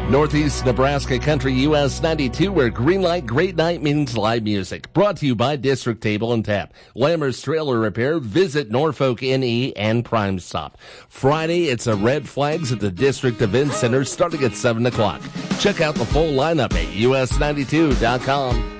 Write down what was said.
Northeast Nebraska Country US 92, where green light, great night means live music. Brought to you by District Table and Tap, Lammer's Trailer Repair, Visit Norfolk NE, and Prime Stop. Friday, it's a Red Flags at the District Event Center starting at 7 o'clock. Check out the full lineup at us92.com.